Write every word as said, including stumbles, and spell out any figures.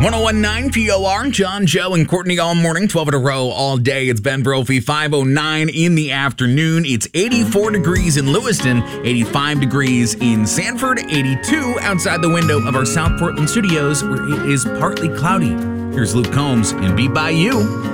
ten nineteen P O R, John, Joe, and Courtney all morning, twelve in a row all day. It's Ben Brophy, five oh nine in the afternoon. It's eighty-four degrees in Lewiston, eighty-five degrees in Sanford, eighty-two outside the window of our South Portland studios, where it is partly cloudy. Here's Luke Combs and Beat By You.